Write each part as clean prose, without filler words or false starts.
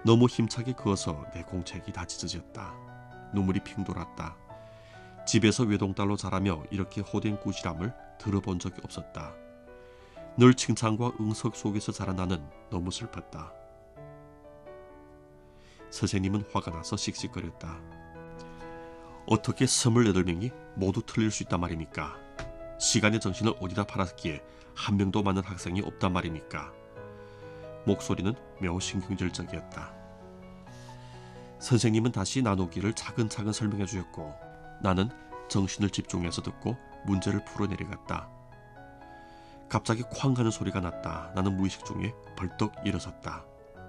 너무 힘차게 그어서 내 공책이 다 찢어졌다. 눈물이 핑 돌았다. 집에서 외동딸로 자라며 이렇게 호된 꾸지람을 들어본 적이 없었다. 늘 칭찬과 응석 속에서 자란 나는 너무 슬펐다. 선생님은 화가 나서 씩씩거렸다. 어떻게 28명이 모두 틀릴 수 있단 말입니까? 시간의 정신을 어디다 팔았기에 한 명도 맞는 학생이 없단 말입니까? 목소리는 매우 신경질적이었다. 선생님은 다시 나누기를 차근차근 설명해 주었고 나는 정신을 집중해서 듣고 문제를 풀어내려갔다. 갑자기 쾅 하는 소리가 났다. 나는 무의식 중에 벌떡 일어섰다.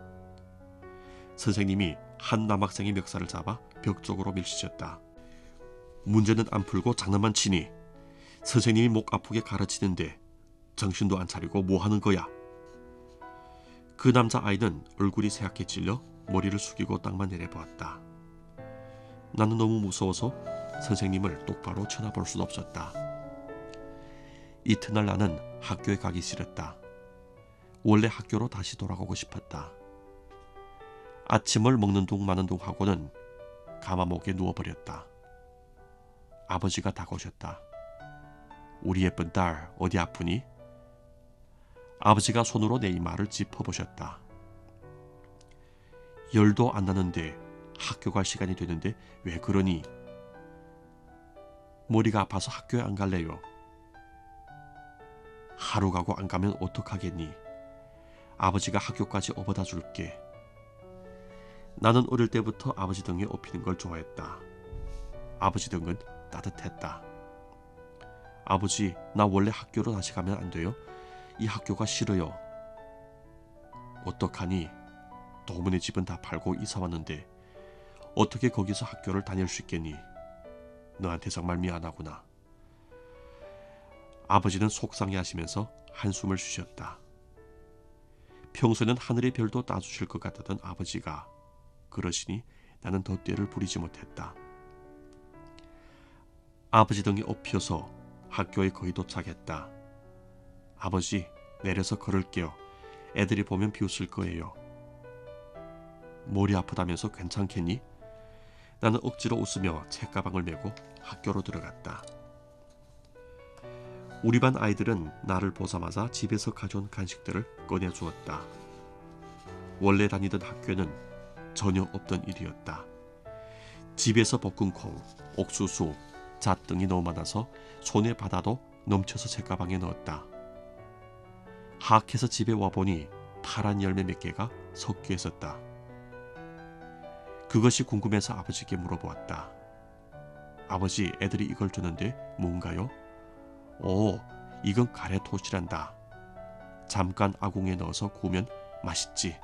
선생님이 한 남학생의 멱살을 잡아 벽 쪽으로 밀치셨다. 문제는 안 풀고 장난만 치니 선생님이 목 아프게 가르치는데 정신도 안 차리고 뭐 하는 거야? 그 남자아이는 얼굴이 새하얗게 찔려 머리를 숙이고 땅만 내려보았다. 나는 너무 무서워서 선생님을 똑바로 쳐다볼 수는 없었다. 이튿날 나는 학교에 가기 싫었다. 원래 학교로 다시 돌아가고 싶었다. 아침을 먹는 둥 마는 둥 하고는 가마목에 누워버렸다. 아버지가 다가오셨다. 우리 예쁜 딸 어디 아프니? 아버지가 손으로 내 이마를 짚어보셨다. 열도 안 나는데 학교 갈 시간이 되는데 왜 그러니? 머리가 아파서 학교에 안 갈래요. 하루 가고 안 가면 어떡하겠니? 아버지가 학교까지 업어다 줄게. 나는 어릴 때부터 아버지 등에 업히는 걸 좋아했다. 아버지 등은 따뜻했다. 아버지, 나 원래 학교로 다시 가면 안 돼요? 이 학교가 싫어요. 어떡하니? 도문의 집은 다 팔고 이사 왔는데 어떻게 거기서 학교를 다닐 수 있겠니? 너한테 정말 미안하구나. 아버지는 속상해 하시면서 한숨을 쉬셨다. 평소에는 하늘의 별도 따주실 것 같았던 아버지가 그러시니 나는 더 떼를 부리지 못했다. 아버지 등에 업혀서 학교에 거의 도착했다. 아버지, 내려서 걸을게요. 애들이 보면 비웃을 거예요. 머리 아프다면서 괜찮겠니? 나는 억지로 웃으며 책가방을 메고 학교로 들어갔다. 우리 반 아이들은 나를 보자마자 집에서 가져온 간식들을 꺼내주었다. 원래 다니던 학교는 전혀 없던 일이었다. 집에서 볶은 콩, 옥수수, 잣 등이 너무 많아서 손에 받아도 넘쳐서 책가방에 넣었다. 하악해서 집에 와보니 파란 열매 몇 개가 섞여 있었다. 그것이 궁금해서 아버지께 물어보았다. 아버지, 애들이 이걸 주는데 뭔가요? 오, 이건 가래토시란다. 잠깐 아궁이에 넣어서 구우면 맛있지.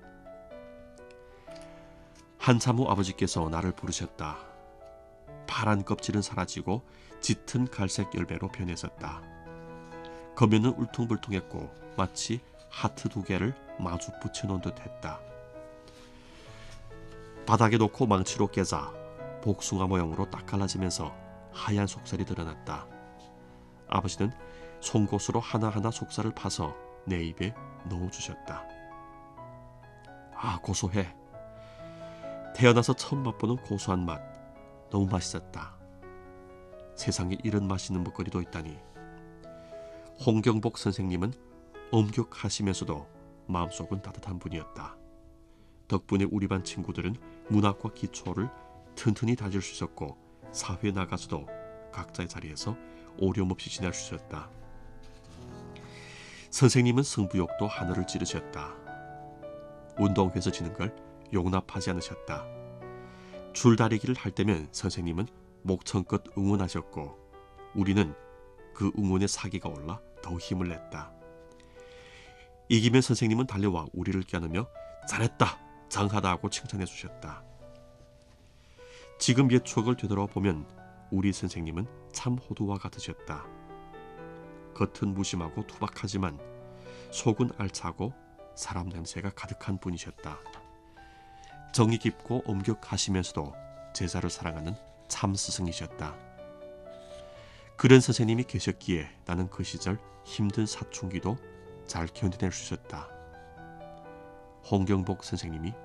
한참 후 아버지께서 나를 부르셨다. 파란 껍질은 사라지고 짙은 갈색 열매로 변했었다. 겉면은 울퉁불퉁했고 마치 하트 2개를 마주 붙여놓은 듯 했다. 바닥에 놓고 망치로 깨자 복숭아 모양으로 딱 갈라지면서 하얀 속살이 드러났다. 아버지는 송곳으로 하나하나 속살을 파서 내 입에 넣어주셨다. 아, 고소해. 태어나서 처음 맛보는 고소한 맛. 너무 맛있었다. 세상에 이런 맛있는 먹거리도 있다니. 홍경복 선생님은 엄격하시면서도 마음속은 따뜻한 분이었다. 덕분에 우리 반 친구들은 문학과 기초를 튼튼히 다질 수 있었고 사회에 나가서도 각자의 자리에서 어려움없이 지낼 수 있었다. 선생님은 승부욕도 하늘을 찌르셨다. 운동회에서 지는 걸 용납하지 않으셨다. 줄다리기를 할 때면 선생님은 목청껏 응원하셨고 우리는 그 응원에 사기가 올라 더 힘을 냈다. 이기면 선생님은 달려와 우리를 껴안으며 잘했다, 장하다 하고 칭찬해 주셨다. 지금 옛 추억을 되돌아보면 우리 선생님은 참 호두와 같으셨다. 겉은 무심하고 투박하지만 속은 알차고 사람 냄새가 가득한 분이셨다. 정이 깊고 엄격하시면서도 제자를 사랑하는 참 스승이셨다. 그런 선생님이 계셨기에 나는 그 시절 힘든 사춘기도 잘 견뎌낼 수 있었다. 홍경복 선생님이